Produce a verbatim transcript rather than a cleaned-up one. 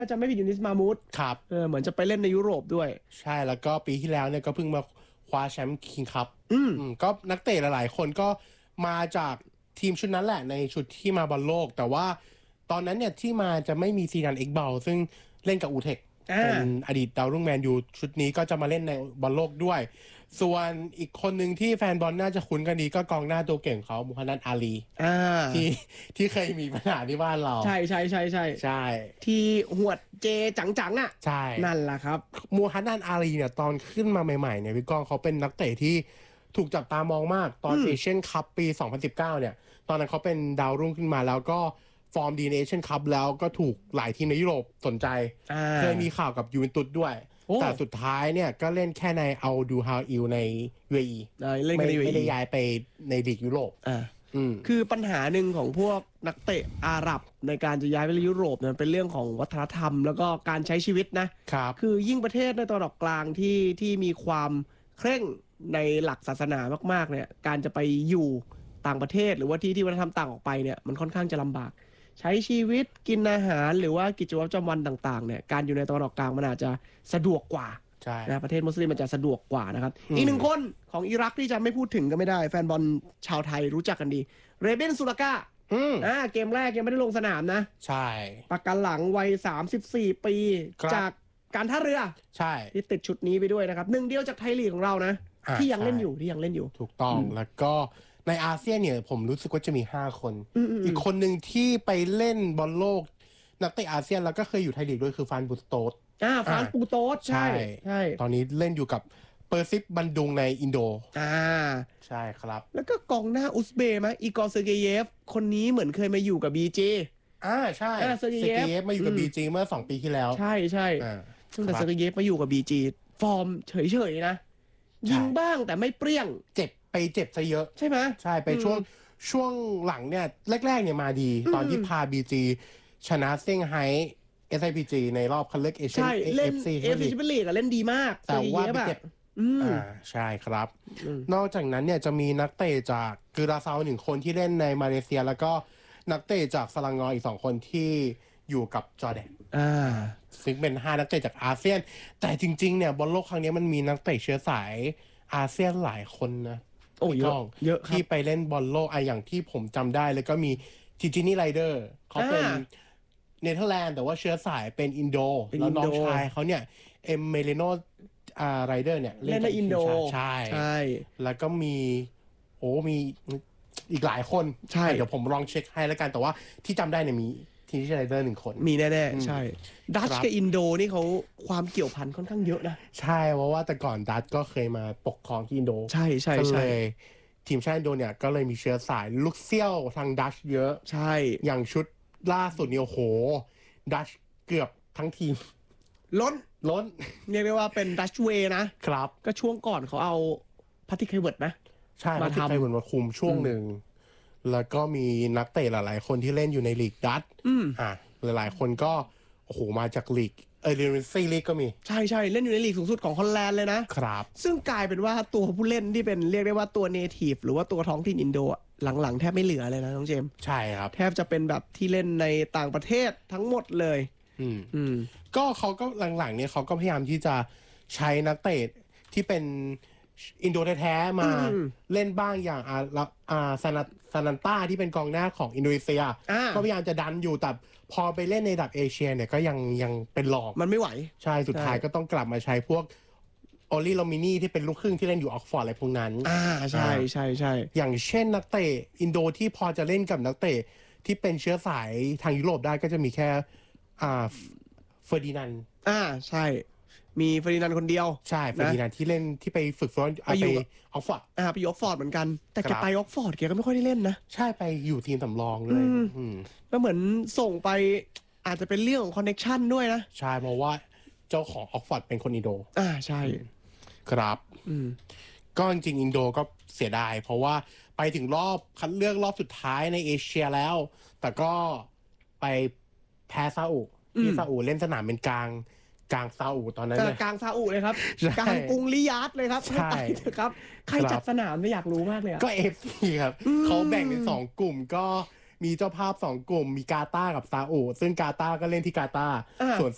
ก็จะไม่ผิดยูนิสมามูดครับเออเหมือนจะไปเล่นในยุโรปด้วยใช่แล้วก็ปีที่แล้วเนี่ยก็เพิ่งมาคว้าแชมป์คิงคัพก็นักเตะหลายๆคนก็มาจากทีมชุดนั้นแหละในชุดที่มาบอลโลกแต่ว่าตอนนั้นเนี่ยที่มาจะไม่มีซีดานเอ็กเบลซึ่งเล่นกับอูเทคเป็นอดีตดาวรุ่งแมนยูชุดนี้ก็จะมาเล่นในบอลโลกด้วยส่วนอีกคนหนึ่งที่แฟนบอลน่าจะคุ้นกันดีก็กองหน้าตัวเก่งเขามูฮัมหมัดอาลีที่ที่เคยมีปัญหาที่บ้านเราใช่ใช่ใช่ใช่ใช่ที่หวดเจจังๆอ่ะใช่นั่นแหละครับมูฮัมหมัดอาลีเนี่ยตอนขึ้นมาใหม่ๆเนี่ยพี่ก้องเขาเป็นนักเตะที่ถูกจับตามองมากตอนเอเชียนคัพปีสองพันสิบเก้าเนี่ยตอนนั้นเขาเป็นดาวรุ่งขึ้นมาแล้วก็ฟอร์มดีในเอเชียนคัพแล้วก็ถูกหลายทีมในยุโรปสนใจเคยมีข่าวกับยูเวนตุสด้วยแต่สุดท้ายเนี่ยก็เล่นแค่ในเอาดูฮาอิลใน ยู เอ อี ไม่ไม่ได้ย้ายไปในลีกยุโรปคือปัญหาหนึ่งของพวกนักเตะอาหรับในการจะย้ายไปยุโรปเนี่ยเป็นเรื่องของวัฒนธรรมแล้วก็การใช้ชีวิตนะครับคือยิ่งประเทศในตะวันออกกลางที่ที่มีความเคร่งในหลักศาสนามากๆเนี่ยการจะไปอยู่ต่างประเทศหรือว่าที่ที่วัฒนธรรมต่างออกไปเนี่ยมันค่อนข้างจะลำบากใช้ชีวิตกินอาหารหรือว่ากิจวัตรประจำวันต่างๆเนี่ยการอยู่ในตะวันออกกลางมันอาจจะสะดวกกว่านะประเทศมุสลิมมันจะสะดวกกว่านะครับอีกหนึ่งคนของอิรักที่จะไม่พูดถึงก็ไม่ได้แฟนบอลชาวไทยรู้จักกันดีเรเบนซูลากาอ่าเกมแรกยังไม่ได้ลงสนามนะใช่ปากกันหลังวัยสามสิบสี่ปีจากการท่าเรือใช่ที่ติดชุดนี้ไปด้วยนะครับหนึ่งเดียวจากไทยลีกของเรานะที่ยังเล่นอยู่ที่ยังเล่นอยู่ถูกต้องแล้วก็ในอาเซียนเนี่ยผมรู้สึกว่าจะมีห้าคนอีกคนหนึ่งที่ไปเล่นบอลโลกนักเตะอาเซียนแล้วก็เคยอยู่ไทยลีกด้วยคือฟานบูสโตสอ่าฟานปูโตสใช่ใช่ตอนนี้เล่นอยู่กับเปอร์ซิปบันดุงในอินโดอ่าใช่ครับแล้วก็กองหน้าอุซเบย์มั้ยอีกอร์เซอร์เกเยฟคนนี้เหมือนเคยมาอยู่กับ บี จีอ่าใช่เซอร์เกเยฟมาอยู่กับ บี จี เมื่อสองปีที่แล้วใช่ใช่ซึ่งแต่เซอร์เกเยฟมาอยู่กับ บี จี ฟอร์มเฉยๆนะยิงบ้างแต่ไม่เปรี้ยงเจ็บไปเจ็บซะเยอะใช่ไหมใช่ไปช่วงช่วงหลังเนี่ยแรกๆเนี่ยมาดีตอนที่พา บี จี ชนะเซี่ยงไฮ้ เอส ไอ พี จี ในรอบคัดเลือกเอเชียนเอฟซีเอฟซีแชมเปี้ยนลีกเล่นดีมากแต่ว่าไปเจ็บอ่าใช่ครับนอกจากนั้นเนี่ยจะมีนักเตะจากกุราซาวหนึ่งคนที่เล่นในมาเลเซียแล้วก็นักเตะจากสลังงออีกสองคนที่อยู่กับจอร์แดนอ่าซึ่งเป็นห้านักเตะจากอาเซียนแต่จริงๆเนี่ยบอลโลกครั้งนี้มันมีนักเตะเชื้อสายอาเซียนหลายคนนะโอ้เยอะเยอะที่ไปเล่นบอลโลกไออย่างที่ผมจำได้เลยก็มีทิจินี่ไรเดอร์เขาเป็นเนเธอร์แลนด์แต่ว่าเชื้อสายเป็นอินโดแล้วน้องชายเขาเนี่ยเอ็มเมเลโนอ่าไรเดอร์เนี่ยเล่นในอินโดใช่ใช่แล้วก็มีโอ้มีอีกหลายคนใช่เดี๋ยวผมลองเช็คให้แล้วกันแต่ว่าที่จำได้เนี่ยมีทีมไรเดอร์หนึ่งคนมีแน่ๆใช่ดัชกับอินโดนี่เขาความเกี่ยวพันค่อนข้างเยอะนะใช่เพราะว่าแต่ก่อนดัชก็เคยมาปกครองที่อินโดใช่ใช่ใช่ทีมชาติอินโดเนี่ยก็เลยมีเชื้อสายลูกเซี่ยวทางดัชเยอะใช่อย่างชุดล่าสุดเนี่ยโอ้โหดัชเกือบทั้งทีมล้นล้นเรียกได้ว่าเป็นดัชเวย์นะครับก็ช่วงก่อนเขาเอาพัทติเคเวิร์ดนะใช่พัทติเคเวิร์ดมาคุมช่วงหนึ่งแล้วก็มีนักเตะหลายๆคนที่เล่นอยู่ในลีกดัชอ่ะหลายๆคนก็โอ้โหมาจากลีกเออเรนซี่ลีกก็มีใช่ใช่เล่นอยู่ในลีกสูงสุดของฮอลแลนด์เลยนะครับซึ่งกลายเป็นว่าตัวผู้เล่นที่เป็นเรียกได้ว่าตัวเนทีฟหรือว่าตัวท้องถิ่นอินโดหลังๆแทบไม่เหลือเลยนะน้องเจมส์ใช่ครับแทบจะเป็นแบบที่เล่นในต่างประเทศทั้งหมดเลยอืมอืมก็เขาก็หลังๆเนี่ยเขาก็พยายามที่จะใช้นักเตะที่เป็นอินโดแท้ๆมาเล่นบ้างอย่างอาอ่าซานาซานันต้าที่เป็นกองหน้าของอินโดนีเซียก็พยายามจะดันอยู่แต่พอไปเล่นในระดับเอเชียเนี่ยก็ยังยังเป็นหลอกมันไม่ไหวใช่สุดท้ายก็ต้องกลับมาใช้พวกโอลิโลมินีที่เป็นลูกครึ่งที่เล่นอยู่ออกฟอร์ดอะไรพวกนั้นอ่าใช่ใช่ใช่อย่างเช่นนักเตะอินโดที่พอจะเล่นกับนักเตะที่เป็นเชื้อสายทางยุโรปได้ก็จะมีแค่อ่าเฟอร์ดินานด์อ่าใช่มีเฟอร์ดินานด์คนเดียวใช่เฟอร์ดินานด์ที่เล่นที่ไปฝึกซ้อมไปอยู่ออกฟอร์ดอ่าไปอยู่ออกฟอร์ดเหมือนกันแต่แกไปออกฟอร์ดแกก็ไม่ค่อยได้เล่นนะใช่ไปอยู่ทีมสำรองเลยแล้วเหมือนส่งไปอาจจะเป็นเรื่องของคอนเนคชั่นด้วยนะใช่เพราะว่าเจ้าของออกฟอร์ดเป็นคนอินโดอ่าใช่ครับก็จริงๆอินโดก็เสียดายเพราะว่าไปถึงรอบคัดเลือกรอบสุดท้ายในเอเชียแล้วแต่ก็ไปแพ้ซาอุที่ซาอุเล่นสนามเป็นกลางกลางซาอุตอนนั้นเลยกลางซาอุเลยครับกลางกรุงริยาดเลยครับใช่ครับใครจัดสนามไม่อยากรู้มากเลยก็เอฟซีครับเขาแบ่งเป็นสองกลุ่มก็มีเจ้าภาพสองกลุ่มมีกาตาร์กับซาอุซึ่งกาตาร์ก็เล่นที่กาตาร์ส่วน